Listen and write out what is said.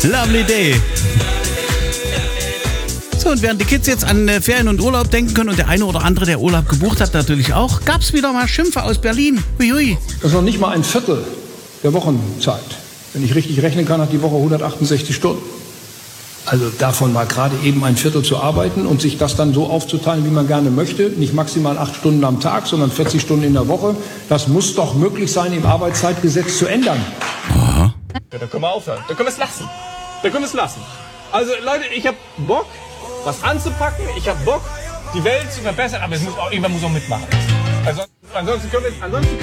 Lovely day. So, und während die Kids jetzt an Ferien und Urlaub denken können und der eine oder andere, der Urlaub gebucht hat, natürlich auch, gab es wieder mal Schimpfe aus Berlin. Uiui. Das ist noch nicht mal ein Viertel der Wochenzeit. Wenn ich richtig rechnen kann, hat die Woche 168 Stunden. Also davon mal gerade eben ein Viertel zu arbeiten und sich das dann so aufzuteilen, wie man gerne möchte. Nicht maximal 8 Stunden am Tag, sondern 40 Stunden in der Woche. Das muss doch möglich sein, im Arbeitszeitgesetz zu ändern. Aha. Ja, dann können wir aufhören. Dann können wir es lassen. Also Leute, ich habe Bock, was anzupacken. Ich habe Bock, die Welt zu verbessern. Aber irgendwann muss auch mitmachen. Also, ansonsten können wir